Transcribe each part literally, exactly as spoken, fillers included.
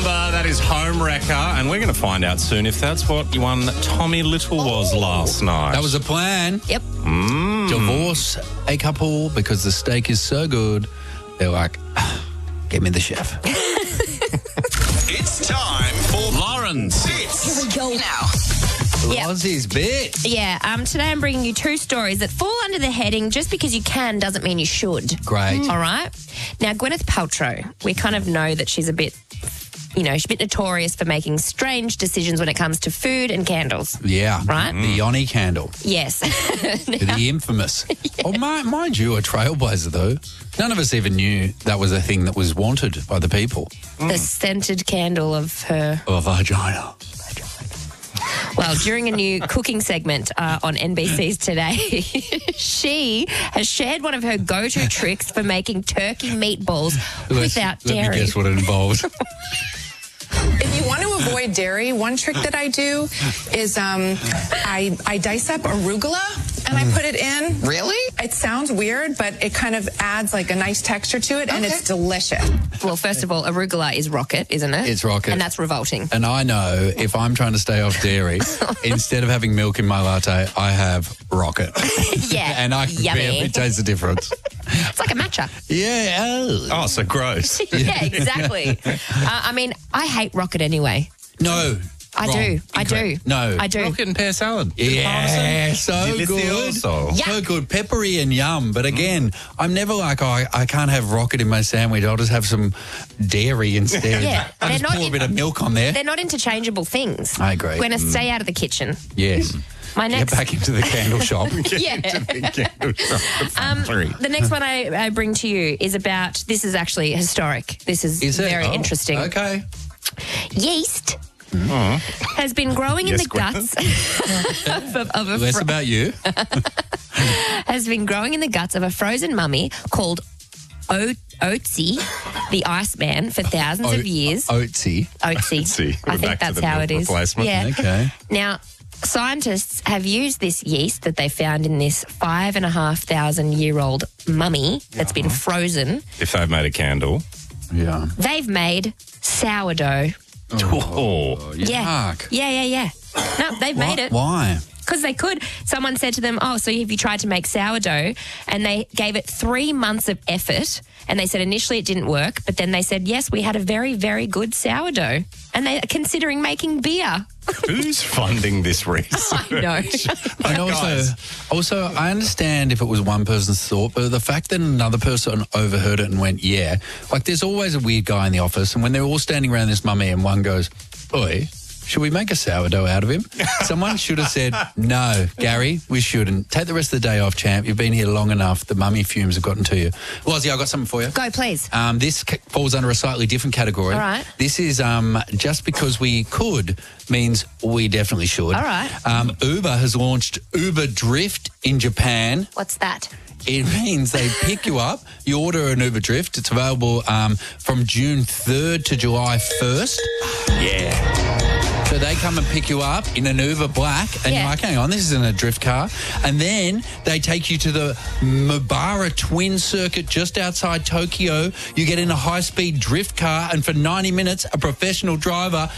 number. That is Home Wrecker, and we're going to find out soon if that's what one Tommy Little was oh. last night. That was a plan. Yep. Mm. Divorce a couple because the steak is so good. They're like, get me the chef. It's time for Lauren's Bits. Here we go now. Yep. Lozzie's bit. Yeah, um, today I'm bringing you two stories that fall under the heading just because you can doesn't mean you should. Great. All right? Now, Gwyneth Paltrow, we kind of know that she's a bit, you know, she's a bit notorious for making strange decisions when it comes to food and candles. Yeah. Right? The Yoni candle. Yes. The infamous. Yeah. Oh, mind, mind you, a trailblazer, though. None of us even knew that was a thing that was wanted by the people. The mm. scented candle of her... Of vagina. Well, during a new cooking segment uh, on N B C's Today, she has shared one of her go-to tricks for making turkey meatballs Let's, without let dairy. Let me guess what it involves. If you want to avoid dairy, one trick that I do is um, I, I dice up arugula and I put it in. Really? It sounds weird, but it kind of adds like a nice texture to it, and okay. it's delicious. Well, first of all, arugula is rocket, isn't it? It's rocket. And that's revolting. And I know if I'm trying to stay off dairy, instead of having milk in my latte, I have rocket. Yeah. And I can Yummy. barely taste the difference. It's like a matcha. Yeah. Oh, oh so gross. Yeah, exactly. uh, I mean, I hate rocket anyway. No. I Wrong. do. I do. No. I do. Rocket and pear salad. Yeah, so Delicioso. good. Yeah. So good. Peppery and yum. But again, I'm never like, oh, I, I can't have rocket in my sandwich. I'll just have some dairy instead. Yeah. I'll They're just not pour in- a bit of milk on there. They're not interchangeable things. I agree. We're going to stay out of the kitchen. Yes. My next... Get back into the candle shop. Yeah. um, the next one I, I bring to you is about, this is actually historic. This is, Is it? very Oh, interesting. Okay. Yeast Oh. has been growing Yes, in the guts of, of a Less fro- about you. has been growing in the guts of a frozen mummy called o- Otzi, the Iceman, for thousands of years. Oatsy. Otzi. Otzi. I We're think back to that's the how milk it is. replacement. Yeah. Okay. Now, scientists have used this yeast that they found in this five and a half thousand year old mummy that's been frozen. If they've made a candle. Yeah. They've made sourdough. Oh. Yeah. Yuck. Yeah, yeah, yeah. No, they've Why? made it. Why? Because they could. Someone said to them, oh, so have you tried to make sourdough? And they gave it three months of effort. And they said initially it didn't work. But then they said, yes, we had a very, very good sourdough. And they are considering making beer. Who's funding this research? I know. And also, also, I understand if it was one person's thought, but the fact that another person overheard it and went, yeah, like there's always a weird guy in the office, and when they're all standing around this mummy and one goes, oi, should we make a sourdough out of him? Someone should have said, no, Gary, we shouldn't. Take the rest of the day off, champ. You've been here long enough. The mummy fumes have gotten to you. Lozzie, I've got something for you. Go, please. Um, this ca- falls under a slightly different category. All right. This is um, just because we could means we definitely should. All right. Um, Uber has launched Uber Drift in Japan. What's that? It means they pick you up, you order an Uber Drift. It's available um, from June third to July first. Yeah. So they come and pick you up in an Uber Black, and Yeah. you're like, hang on, this isn't a drift car. And then they take you to the Mabara Twin Circuit just outside Tokyo. You get in a high-speed drift car, and for ninety minutes, a professional driver...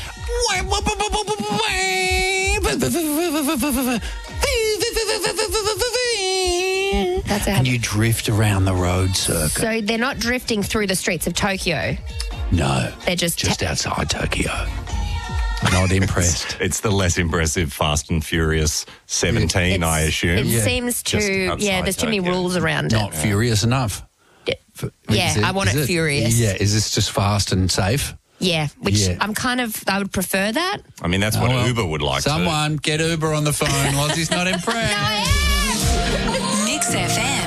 That's a- and you drift around the road circuit. So they're not drifting through the streets of Tokyo. No. They're just... Just ta- outside Tokyo. Not impressed. It's the less impressive Fast and Furious seventeen, It's- I assume. It Yeah. seems Just too... outside Yeah, there's too many Tokyo. rules around Not it. furious enough. Yeah. For- Yeah, is it- I want is it furious. Yeah, is this just fast and safe? Yeah, which Yeah. I'm kind of... I would prefer that. I mean, that's what Oh, well. Uber would like to. Someone get Uber on the phone. Lozzie's not impressed. Mix F M.